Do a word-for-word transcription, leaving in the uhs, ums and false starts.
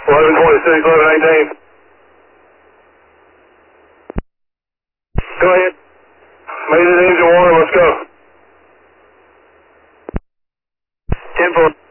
eleven twenty-six, eleven eighteen. Go ahead. Made it engine one, let's go. ten four.